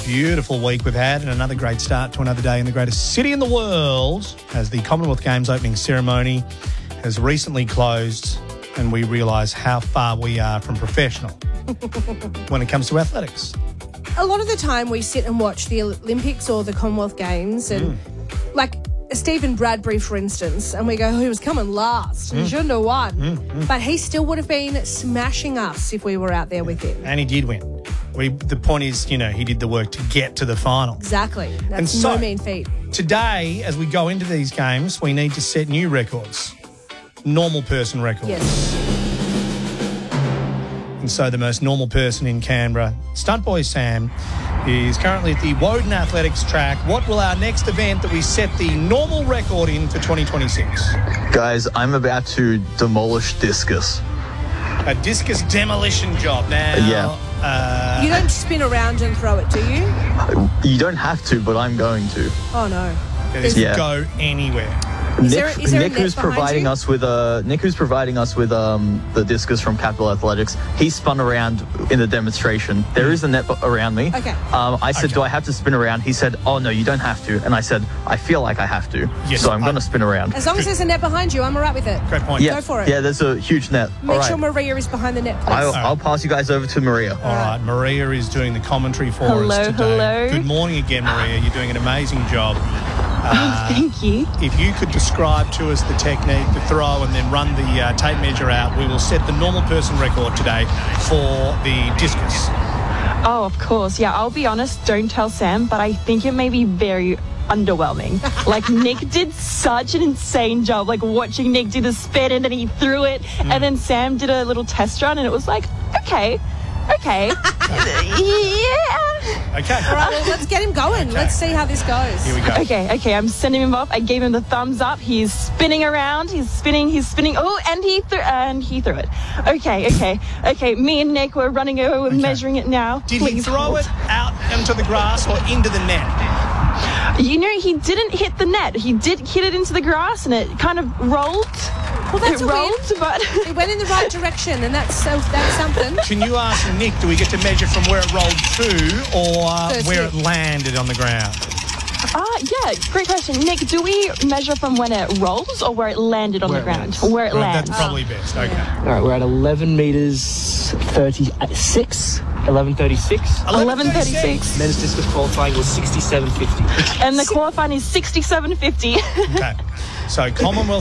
beautiful week we've had and another great start to another day in the greatest city in the world as the Commonwealth Games opening ceremony has recently closed and we realise how far we are from professional when it comes to athletics. A lot of the time we sit and watch the Olympics or the Commonwealth Games and like Stephen Bradbury, for instance, and we go, he was coming last and he shouldn't have won. But he still would have been smashing us if we were out there with him. And he did win. The point is, he did the work to get to the final. Exactly. That's no mean feat. Today, as we go into these games, we need to set new records. Normal person records. Yes. And so the most normal person in Canberra, Stunt Boy Sam, is currently at the Woden Athletics track. What will our next event that we set the normal record in for 2026? Guys, I'm about to demolish discus. A discus demolition job now. Yeah. You don't spin around and throw it, do you? You don't have to, but I'm going to. Oh, no. This could go anywhere. Is there a Nick, net who's behind providing you? us with the discus from Capital Athletics, he spun around in the demonstration. There is a net around me. Okay. I said, do I have to spin around? He said, oh no, you don't have to. And I said, I feel like I have to. Yes, so I'm going to spin around. As long as there's a net behind you, I'm all right with it. Great point. Yeah, Go for it. Yeah, there's a huge net. Make All sure right. Maria is behind the net, please. I'll pass you guys over to Maria. All right, Maria is doing the commentary for us today. Hello. Good morning again, Maria. You're doing an amazing job. Thank you. If you could describe to us the technique, the throw, and then run the tape measure out, we will set the normal person record today for the discus. Oh, of course. Yeah, I'll be honest, don't tell Sam, but I think it may be very underwhelming. Like, Nick did such an insane job, like watching Nick do the spin and then he threw it, and then Sam did a little test run and it was like, okay. Yeah. Okay. All right, well, let's get him going. Let's see how this goes. Here we go. Okay, I'm sending him off. I gave him the thumbs up. He's spinning around. He's spinning. Oh, and he threw it. Okay. Me and Nick, we're running over. We're measuring it now. Did he throw it out into the grass or into the net? He didn't hit the net. He did hit it into the grass and it kind of rolled. Well, that's it rolled, but it went in the right direction, and that's something. Can you ask Nick, do we get to measure from where it rolled to or First where hit. it landed on the ground? Yeah, great question. Nick, do we measure from when it rolls or where it landed on the ground? Where it lands. That's probably best. Okay. All right, we're at 11 meters 36. 11:36. 11:36. Men's discus qualifying was 67.50. And the qualifying is 67.50. Okay. So Commonwealth